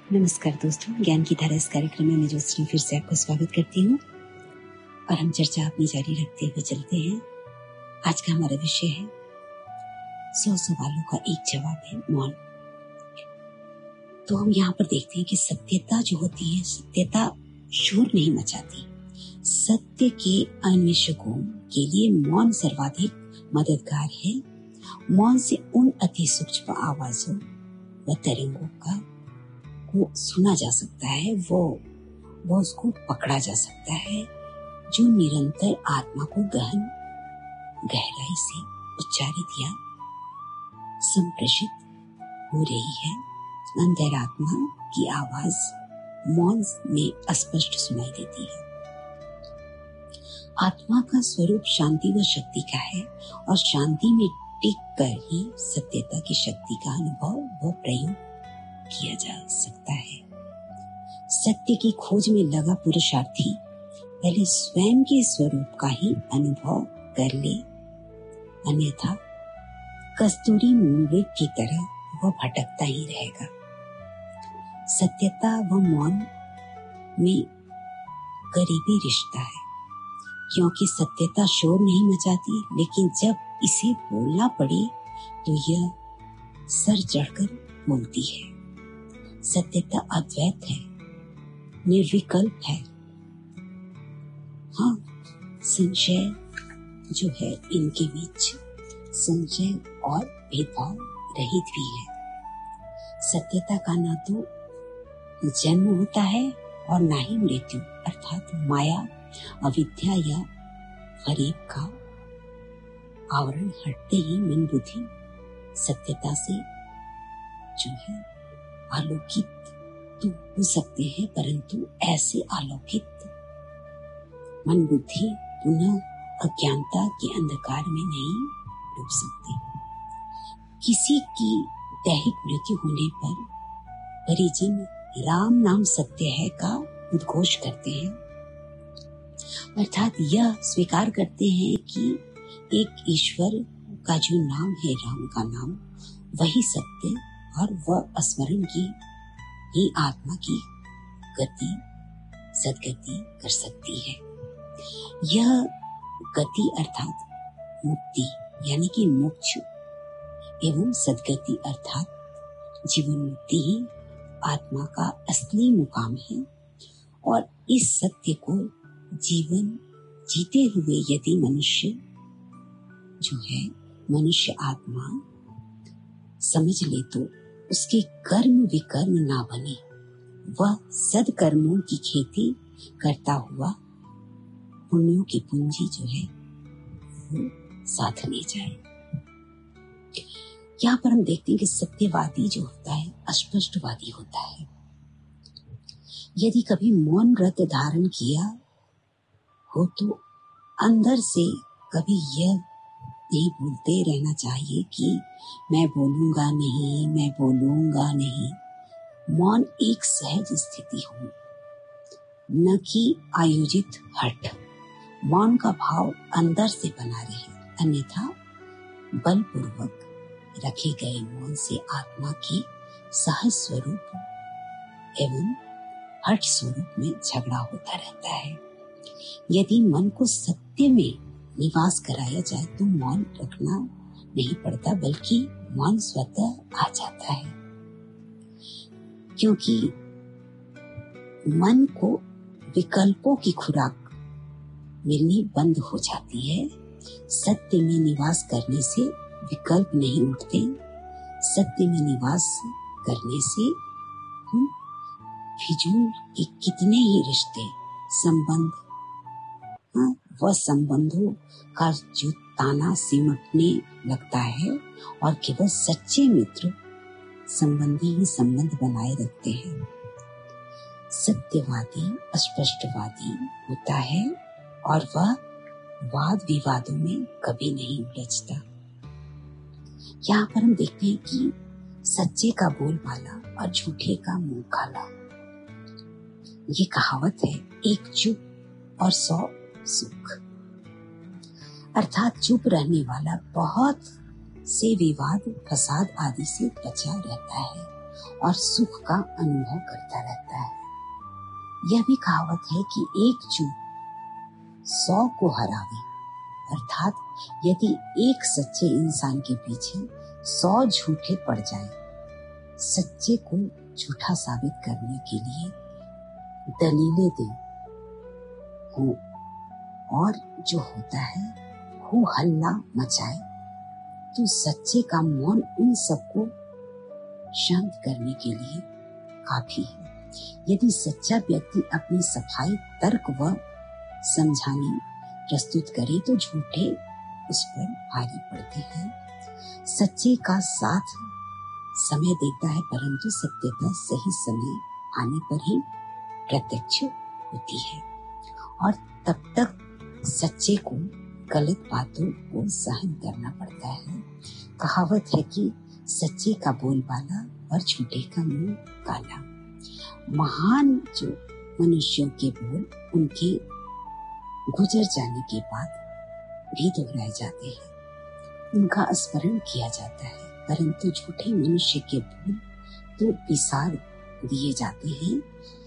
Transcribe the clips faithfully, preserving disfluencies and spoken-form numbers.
नमस्कार दोस्तों, ज्ञान की धारा इस कार्यक्रम में मैं जोश्री फिर से आपको स्वागत करती हूँ और हम चर्चा अपनी जारी रखते हुए चलते हैं। आज का हमारा विषय है सौ सवालों का एक जवाब है मौन। तो हम यहाँ पर देखते हैं कि सत्यता जो होती है, सत्यता शोर नहीं मचाती। सत्य के अन्वेषकों के लिए मौन सर्वाधिक मददगार है। मौन से उन अति सूक्ष्म आवाजों व तरंगों का को सुना जा सकता है, वो वो उसको पकड़ा जा सकता है जो निरंतर आत्मा को गहन गहराई से उच्चारित या संप्रेषित हो रही है। अंतरात्मा की आवाज मौन में स्पष्ट सुनाई देती है। आत्मा का स्वरूप शांति व शक्ति का है और शांति में टिक कर ही सत्यता की शक्ति का अनुभव व प्रयोग किया जा सकता है। सत्य की खोज में लगा पुरुषार्थी पहले स्वयं के स्वरूप का ही अनुभव कर ले, अन्यथा कस्तूरी मृग की तरह वह भटकता ही रहेगा। सत्यता व मौन में करीबी रिश्ता है, क्योंकि सत्यता शोर नहीं मचाती, लेकिन जब इसे बोलना पड़े तो यह सर चढ़कर बोलती है। सत्यता अद्वैत है, निर्विकल्प है। हाँ, संशय जो है इनके बीच संशय और भेदभाव रहित भी है। सत्यता का ना तो जन्म होता है और ना ही मृत्यु, अर्थात माया, अविद्या या फरेब का आवरण हटते ही मन बुद्धि सत्यता से जो है आलोकित तो हो सकते हैं, परंतु ऐसे आलोकित मन बुद्धि पुनः अज्ञानता के अंधकार में नहीं डूब सकते। किसी की दैहिक मृत्यु होने पर परिजन राम नाम सत्य है का उद्घोष करते हैं, अर्थात यह स्वीकार करते हैं कि एक ईश्वर का जो नाम है, राम का नाम, वही सत्य और वह स्मरण की ही आत्मा की गति सदगति कर सकती है। यह गति अर्थात मुक्ति यानी कि मोक्ष एवं सदगति अर्थात जीवन मुक्ति ही आत्मा का असली मुकाम है। और इस सत्य को जीवन जीते हुए यदि मनुष्य जो है मनुष्य आत्मा समझ ले तो उसके कर्म विकर्म ना बने, वह सदकर्मों की खेती करता हुआ पुण्यों की पूंजी जो है वो साथ ले जाए। यहाँ पर हम देखते हैं कि सत्यवादी जो होता है अस्पष्टवादी होता है। यदि कभी मौन व्रत धारण किया हो तो अंदर से कभी यह नहीं भूलते रहना चाहिए कि मैं बोलूंगा नहीं, मैं बोलूंगा नहीं। मौन एक सहज स्थिति हो, न कि आयोजित हठ। मौन का भाव अंदर से बना रहे, अन्यथा बलपूर्वक रखे गए मौन से आत्मा की सहज स्वरूप एवं हठ स्वरूप में झगड़ा होता रहता है। यदि मन को सत्य में निवास कराया जाए तो मौन रखना नहीं पड़ता, बल्कि मौन स्वतः आ जाता है, क्योंकि मन को विकल्पों की खुराक मिलनी बंद हो जाती है। सत्य में निवास करने से विकल्प नहीं उठते। सत्य में निवास करने से हम फिजूल के कितने ही रिश्ते संबंध, हाँ, वह संबंधों का जो ताना सिमटने लगता है और केवल सच्चे मित्र संबंधी ही संबंध बनाए रखते हैं। सत्यवादी अस्पष्टवादी होता है और वह वाद विवादों में कभी नहीं उलझता। यहाँ पर हम देखते हैं कि सच्चे का बोलबाला और झूठे का मुंह काला। ये कहावत है, एक चुप और सौ सुख, अर्थात चुप रहने वाला बहुत से विवाद फसाद आदि से बचा रहता है और सुख का अनुभव करता रहता है। यह भी कहावत है कि एक झूठ सौ को हरावे, अर्थात यदि एक सच्चे इंसान के पीछे सौ झूठे पड़ जाएं, सच्चे को झूठा साबित करने के लिए दलीलें दें हो और जो होता है हो हल्ला मचाए, तो सच्चे का मौन उन सबको शांत करने के लिए काफी है। यदि सच्चा व्यक्ति अपनी सफाई तर्क व समझाने प्रस्तुत करे तो झूठे उस पर भारी पड़ते हैं। सच्चे का साथ समय देता है, परंतु सत्यता सही समय आने पर ही प्रत्यक्ष होती है और तब तक सच्चे को गलत बातों को सहन करना पड़ता है। कहावत है कि सच्चे का बोलबाला और झूठे का मुंह काला। महान जो मनुष्यों के बोल उनके गुजर जाने के बाद भी दोहराए जाते हैं, उनका स्मरण किया जाता है, परंतु झूठे मनुष्य के बोल तो बिसार दिए जाते हैं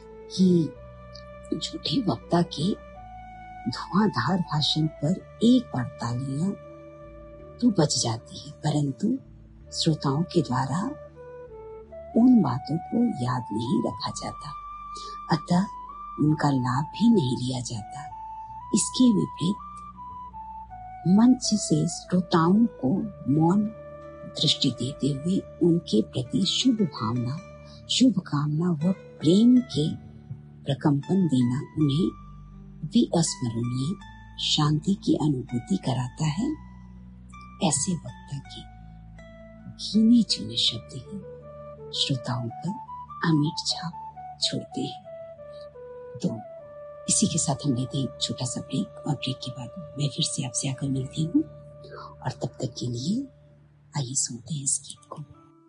कि झूठे वक्ता के धुआंधार भाषण पर एक बार तालियां तो बज जाती है, परंतु श्रोताओं के द्वारा उन बातों को याद नहीं रखा जाता, अतः उनका लाभ भी नहीं लिया जाता। इसके विपरीत मंच से श्रोताओं को मौन दृष्टि देते हुए उनके प्रति शुभ भावना, शुभ कामना व प्रेम के प्रकंपन देना उन्हें विस्मरणीय शांति की अनुभूति कराता है। ऐसे वक्ता के गिने चुने शब्द ही श्रोताओं पर अमिट छाप छोड़ते हैं। तो इसी के साथ हम लेते हैं एक छोटा सा ब्रेक और ब्रेक के बाद मैं फिर से आपसे आकर मिलती हूँ और तब तक के लिए आइए सुनते हैं इस गीत को।